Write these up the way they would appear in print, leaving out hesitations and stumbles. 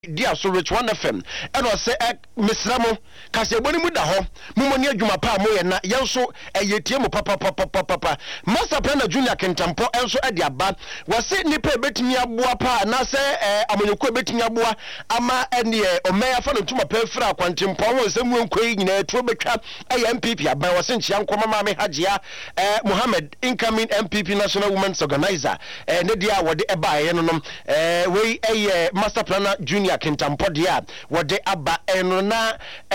dia so Rich One FM and o say mesramo ka se boni mu da ho mumoni adwuma pa mo ye na yenso eyetie mo papa Master Plan Junior Kentampo enso e de aba wo se nipa betimi aboa pa na se amonyeko betimi aboa ama ene omeya fa no tuma pa fra akwantempo wo se mu enkoi nyina eto betwa MPP aba wo se nchia nkoma ma me hajia Mohammed incoming MPP National Women's Organizer ne dia wo de eba ye no we Master Plan Junior Kentampo dia wode aba eno na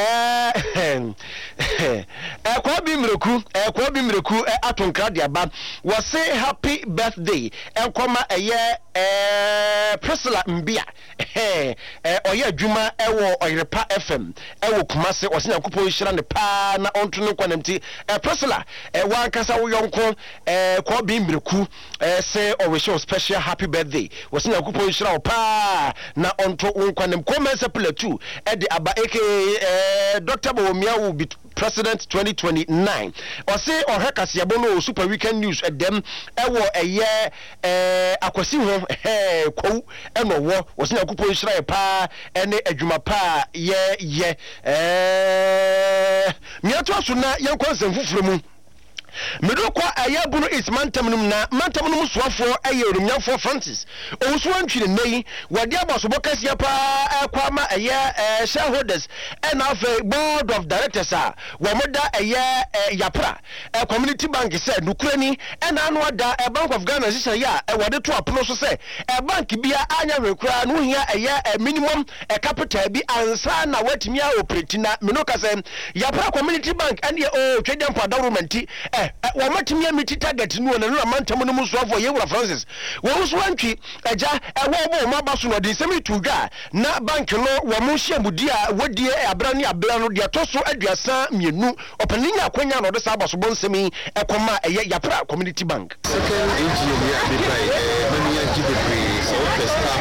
kwa bi mreku atonkra dia ba we say happy birthday enkoma Priscilla Mbia oye adwuma ewo Oyerepa FM ewo Kumase o senya kupo hira ne pa na onto no kwanamti Priscilla wan kasa wo yonko kwa bi mreku say o wish you special happy birthday o senya kupo hira o pa na onto kwanem komensa platu de aba aka Dr. Bawumia will be president 2029 o say o hekase abono super weekend news dem ewo akwasi ho ko eno wo o senya kupo hira pa ene adwuma pa ye miato so na yenkonsem fufuro mu Medokwa ayabunu is mantamnum na mantamnum soafo ayerumnyafo Francis owuso antwire nei wade abasobo kase pa kwama shareholders and afa board of directors wo moda yapra community bank said nukurani and anu ada Bank of Ghana sisa ya wade to apono so say bank bia anya rekura no hia minimum capital bi ansa na watimi a operate na menoka say yapra community bank and trading government wa matimi amiti target no na mantam no musoafo yewura Francis wo so antwi eja wo mabaso no de semi tudwa na bank no wo mo hyiamudi a wodie abra no de toso aduasa mienu opaninya akwanya no de sa abaso bonsemi ekoma yapra community bank second engineer be by mania gibebre so staff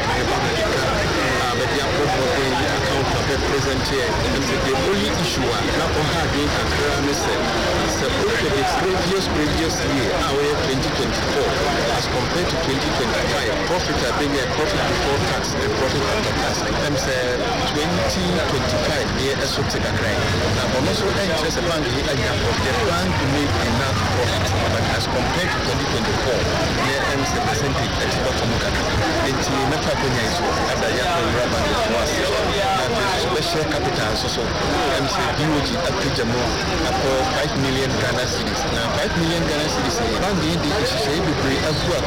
present here the only issue now on her being so the previous year our 2024 as compared to 2025 profit have been a profit before tax and profit after tax and 2025 year as what now also interest bank the bank made enough profit but as compared to 2024 year percentage export from Ghana it's not happening as special capital so MCDOG Apijamo for 5 million Ghana cedis. Now 5 million Ghana cedis bank the issue be pay as well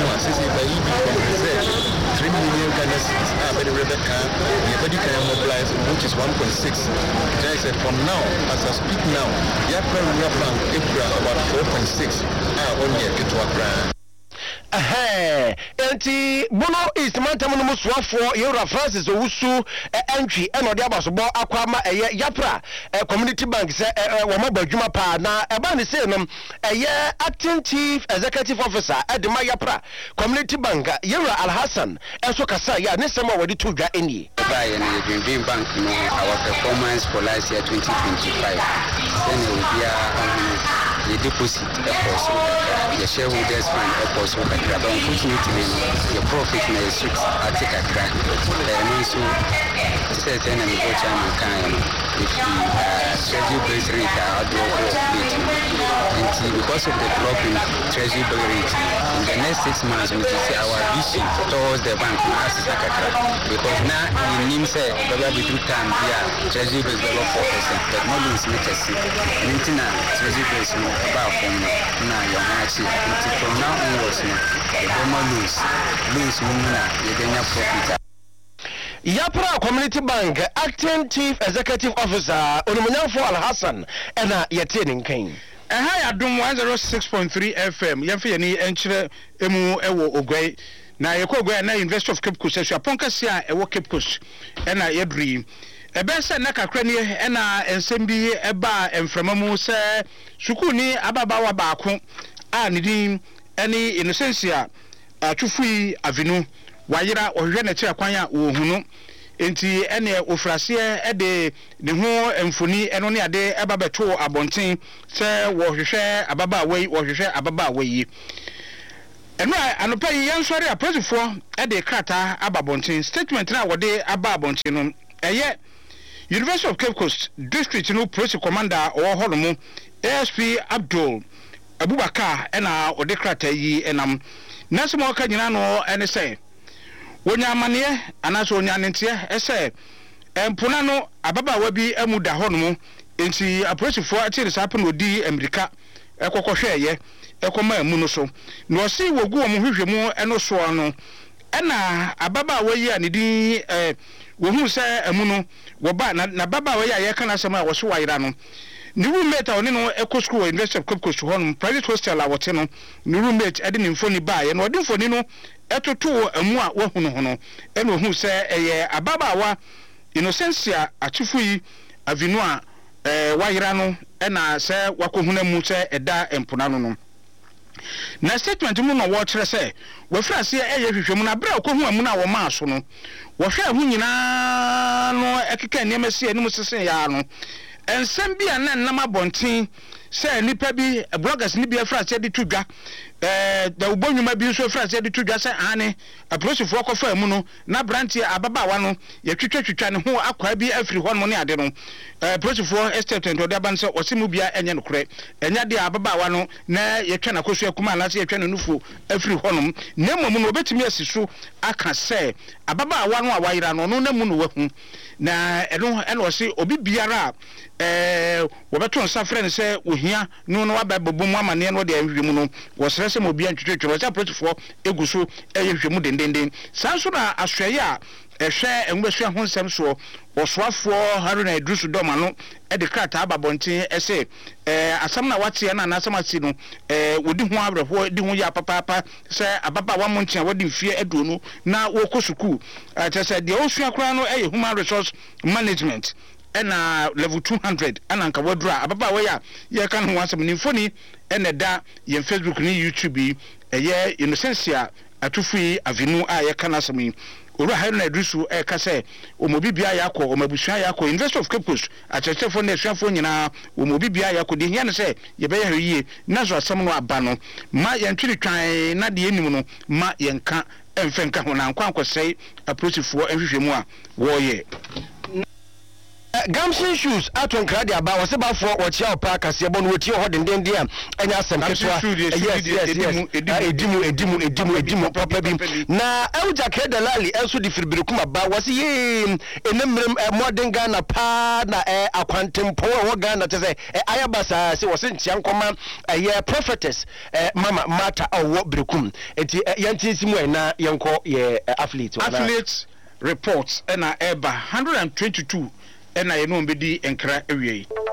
as 3 million Ghana cedis by the Rebecca the can mobilize which is 1.6. I said from now as I speak now Yapra Bank about 4.6 only at Kitwa. Enti bono is mantam no musoafo Yewura Francis owusu entry eno de abasobo akwama yapra community bank say wo mabadwuma pa na eba ne say no acting chief executive officer edema yapra community bank Yewura Alhassan enso kasa ya ne sema wadi tudwa eni by the Dream Bank no our performance for last year 2025 then we be the deposit efforts the shareholders fund efforts but unfortunately the profit may suit article and so certain and go chairman can if the treasury base rate because of the drop in treasury bill rate in the next 6 months we will see our vision towards the bank as because now in NIM say probably through time yeah treasury base below 4% but no loans make us see treasury base about from now your match from now onwards the loans you get profit. Yapra Community Bank acting chief executive officer Onimunyafo Alhassan ena yeteni nkan ya dum 106.3 FM yemfe yeni enchire emu ewo ogwai na yekọ ogwai na University of Cape Coast so aponkase a ewo Cape Coast ena yedri ebe se na kakra ni ena ensem bi eba emframamu se sukuni ababawa baako a nidin eni Innocentia atwufui avenu wayira ohwe na kire kwan a wo hunu enti ene ofrase de ne ho emfoni eno ne ade eba beto abonten se wo hwehwe ababa wei wo hwehwe ababa wei eno anopa yi yansori aposifo e de krata ababonten statement na wode ababonten no eye University of Cape Coast District no police commander o holomo ASP Abdul Abubakar ena ode krata yi enam nasemo ka nyina no ene say wonya amane anaso wonya nente ese empona no ababawa bi amuda holomo enti aposifo ati sapo no di America ekokohweye ekoma amu no so no osi wogu wo hwehwemu eno so no ena ababawa yi anidi wohu se amu no wo ba na babawa yi ayeka na sema wo so wayira no ni roommate oni no eco school University of Cape Coast hon private hostel a wote no ni roommate ade ni mfoni ba ye no ode mfoni no etoto amu a wahunu hono ena ohu se eye ababawa Innocentia achifu yi avinu a wayira no ena se wakohuna mu se eda empona no na statement mu no wo kire se wo fra se eye hwehwemu na bra akohu amu na wo ma so no wo hwe hu nyina no ekeka niam se anim sesen ya no ensem bia na nam abonten se nipa bi bloggers ni bia fra se de tudwa da ubonwuma bi so fra se de tudwa se ane aposifo akofa mu no na branch ababawa no ye twetwetwa ne ho akwa bi afiri ho no ne ade no aposifo estate to de ban se osimu bia enye no kore enya de ababawa no na ye twa na koso akuma na se ye twa na nufu afiri ho no na mmom no obetimi asiso aka se ababawa no awayira no no na mu no wahu na eno osi obi biara wobeto nsa frɛ ne sɛ ohia no no ababobom amane no de ahwehwemu no wɔsrɛ sɛ mobia ntwetwetwe wɔsɛ protofo egu so ɛyehwehwemu dendenden saa nso na asɔye a ɛhwɛ enwesua ho nsɛm so wɔsoafoɔ Haruna Idrisu Doma no ɛde krata ababɔnten ɛsɛ asɛm na wate na asɛm ati no wodi ho abrɛfo di ho ya papapa sɛ ababa wa monten a wodi mfie aduonu na wɔkɔ sukuu kyerɛ deɛ osua kora no ɛyɛ human resource management ena level 200 ana nka wadura ababa wa ya ye kan ho asɛm ni mfoni ena da ye Facebook ni YouTube yi ɛyɛ Innocentia atufui avinu a ye kan asɛm yi owura Haruna Idrisu ka sɛ omobibia yakɔ omabusua yakɔ University of Cape Coast akyerɛkyerɛfo na asuafo nyinaa omobibia yakɔ de hia ne sɛ yɛbɛyɛ hweye na so asɛm no aba no ma yɛntwiri twan na de enim no ma yɛnka emfenka ho na nkwankɔsɛe aprotifoɔ nhwehwɛmu a wɔyɛ Gamson shoes aton krade aba wose bafo wo chia opa kase bo no wotie ho dendende a enya asem ketewa edimu papa bi na Euja Kedalali enso di firbirekum aba wose ye enemrem modern Ghana pa na akwantempo wo Ghana te se ayabasa se wose ntia nkoma prophetess mama mata owo birekum enti yantinsimu na yenko ye athlete reports na eba 122 ena ye no mbedi enkra ewie